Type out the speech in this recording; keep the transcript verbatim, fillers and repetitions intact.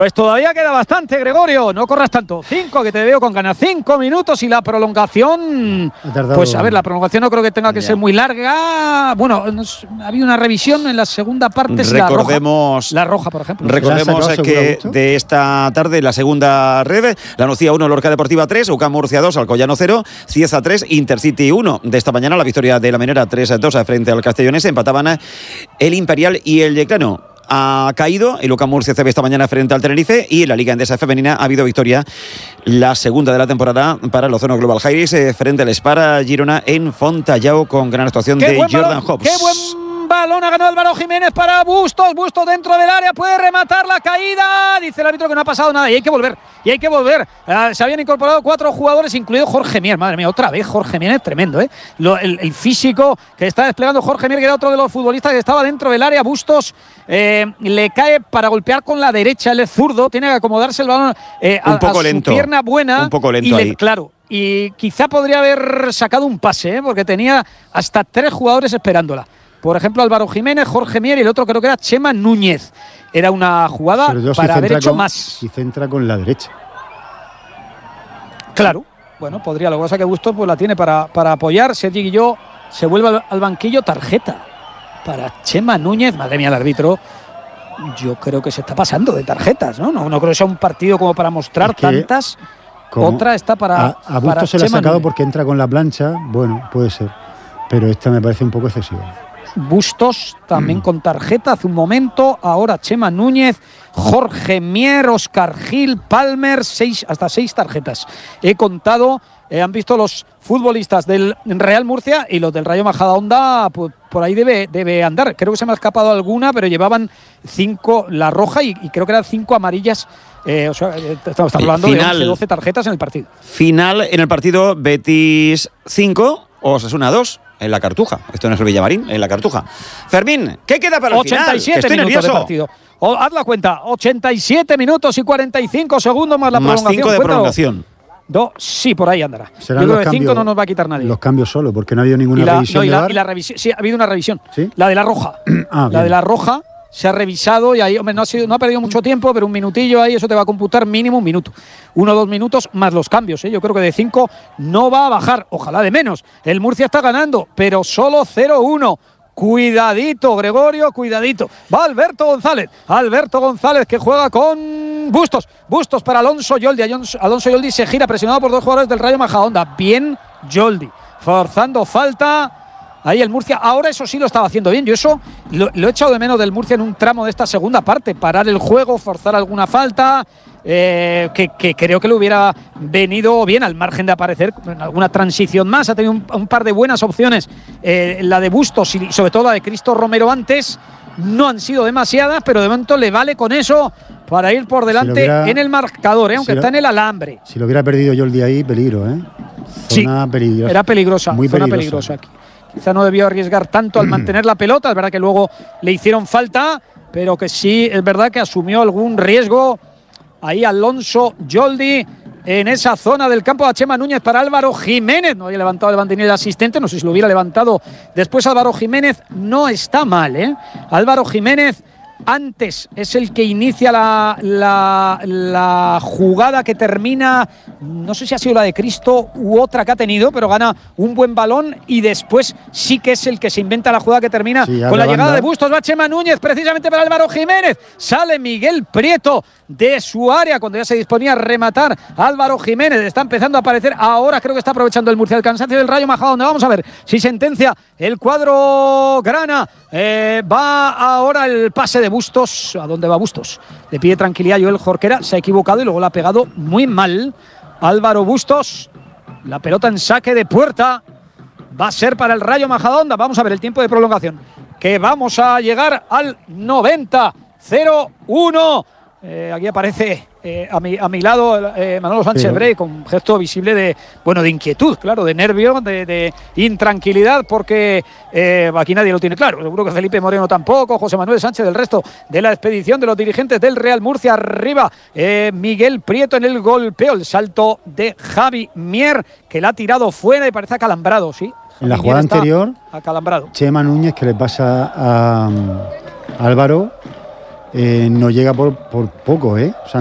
Pues todavía queda bastante, Gregorio, no corras tanto. Cinco, que te veo con ganas. Cinco minutos y la prolongación. Pues a ver, la prolongación no creo que tenga que ya. ser muy larga. Bueno, nos, había una revisión en la segunda parte. Recordemos, la roja, la roja, por ejemplo. Recordemos que de esta tarde la segunda red, la Nucía uno, Lorca Deportiva tres, U C A M Murcia dos, Alcoyano cero, Cieza tres, Intercity uno. De esta mañana la victoria de la Menera tres a dos frente al Castellonense. Empataban el Imperial y el Yeclano. Ha caído el U C A M Murcia C B esta mañana frente al Tenerife, y en la Liga Endesa Femenina ha habido victoria, la segunda de la temporada para el Ozono Global Jairis eh, frente al Espara Girona en Fontallao, con gran actuación de Jordan Hobbs. ¡Qué buen balón ha ganado Álvaro Jiménez para Bustos! Bustos dentro del área, puede rematar la caída. Dice el árbitro que no ha pasado nada y hay que volver. Y hay que volver. Uh, se habían incorporado cuatro jugadores, incluido Jorge Mier. Madre mía, otra vez Jorge Mier, es tremendo, ¿eh? Lo, el, el físico que está desplegando Jorge Mier, que era otro de los futbolistas que estaba dentro del área. Bustos eh, le cae para golpear con la derecha, él es zurdo, tiene que acomodarse el balón eh, a, un poco a lento, su pierna buena. Un poco lento y le, ahí. Claro. Y quizá podría haber sacado un pase, ¿eh? Porque tenía hasta tres jugadores esperándola. Por ejemplo, Álvaro Jiménez, Jorge Mier y el otro creo que era Chema Núñez. Era una jugada para si haber hecho con, más. Si centra con la derecha. Claro, bueno, podría. Lo que pasa es que Bustos pues la tiene para, para apoyar. Sergi Guilló se vuelve al, al banquillo. Tarjeta para Chema Núñez. Madre mía, el árbitro. Yo creo que se está pasando de tarjetas, ¿no? No, no creo que sea un partido como para mostrar es que tantas. Otra está para. A, a Bustos se la ha sacado Núñez. Porque entra con la plancha. Bueno, puede ser. Pero esta me parece un poco excesiva. Bustos también mm. con tarjeta hace un momento. Ahora Chema Núñez, Jorge Mier, Oscar Gil, Palmer, seis, hasta seis tarjetas. He contado, eh, han visto los futbolistas del Real Murcia y los del Rayo Majadahonda, pues, por ahí debe, debe andar. Creo que se me ha escapado alguna, pero llevaban cinco, la roja, y, y creo que eran cinco amarillas. Eh, o sea, estamos hablando final, de once, doce tarjetas en el partido. Final en el partido Betis cinco, Osasuna dos. En la Cartuja. Esto no es el Villamarín, en la Cartuja. Fermín, ¿qué queda para el final? ochenta y siete Estoy minutos nervioso. de partido. O, haz la cuenta, ochenta y siete minutos y cuarenta y cinco segundos más la más prolongación. cinco de Cuéntalo. prolongación. Do, sí, por ahí andará. Yo Serán creo que cambios, cinco no nos va a quitar nadie. Los cambios solo, porque no ha habido ninguna y la, revisión no, y de la, V A R. y la revisión, sí, ha habido una revisión. ¿Sí? La de la roja. ah, la de la roja se ha revisado y ahí, hombre, no ha, sido, no ha perdido mucho tiempo, pero un minutillo ahí, eso te va a computar mínimo un minuto. Uno o dos minutos más los cambios, ¿eh? Yo creo que de cinco no va a bajar, ojalá de menos. El Murcia está ganando, pero solo cero uno. Cuidadito, Gregorio, cuidadito. Va Alberto González. Alberto González que juega con Bustos. Bustos para Alonso Yoldi. Alonso, Alonso Yoldi se gira presionado por dos jugadores del Rayo Majadahonda. Bien Yoldi. Forzando falta. Ahí el Murcia, ahora eso sí lo estaba haciendo bien. Yo eso lo, lo he echado de menos del Murcia en un tramo de esta segunda parte. Parar el juego, forzar alguna falta, eh, que, que creo que le hubiera venido bien al margen de aparecer en alguna transición más. Ha tenido un, un par de buenas opciones. Eh, la de Bustos y sobre todo la de Cristo Romero antes. No han sido demasiadas, pero de momento le vale con eso para ir por delante si hubiera, en el marcador, ¿eh? Aunque si está lo, en el alambre. Si lo hubiera perdido Yoldi ahí, peligro, ¿eh? Zona sí, peligrosa. Era peligrosa, muy zona peligrosa. peligrosa aquí. Quizá no debió arriesgar tanto al mantener la pelota, es verdad que luego le hicieron falta, pero que sí, es verdad que asumió algún riesgo. Ahí Alonso Yoldi en esa zona del campo de Chema Núñez para Álvaro Jiménez. No había levantado el banderín el asistente, no sé si lo hubiera levantado después Álvaro Jiménez. No está mal, ¿eh? Álvaro Jiménez antes es el que inicia la, la, la jugada que termina, no sé si ha sido la de Cristo u otra que ha tenido, pero gana un buen balón y después sí que es el que se inventa la jugada que termina sí, con la llegada banda. de Bustos. Va Chema Núñez precisamente para Álvaro Jiménez. Sale Miguel Prieto de su área cuando ya se disponía a rematar Álvaro Jiménez. Está empezando a aparecer ahora, creo que está aprovechando el Murcia el cansancio del Rayo Majadahonda. Vamos a ver si sentencia el cuadro grana. Eh, va ahora el pase de Bustos. ¿A dónde va Bustos? Le pide tranquilidad Joel Jorquera, se ha equivocado y luego la ha pegado muy mal Álvaro Bustos. La pelota en saque de puerta va a ser para el Rayo Majadahonda. Vamos a ver el tiempo de prolongación, que vamos a llegar al noventa cero uno. Eh, aquí aparece eh, a, mi, a mi lado eh, Manolo Sánchez Pero... Brey con un gesto visible de, bueno, de inquietud, claro, de nervio, de, de intranquilidad, porque eh, aquí nadie lo tiene claro. Seguro que Felipe Moreno tampoco, José Manuel Sánchez, del resto de la expedición de los dirigentes del Real Murcia. Arriba eh, Miguel Prieto en el golpeo, el salto de Javi Mier, que la ha tirado fuera y parece acalambrado, ¿sí? En la jugada anterior, acalambrado. Chema Núñez, que le pasa a, a Álvaro, eh, no llega por, por poco, ¿eh? O sea,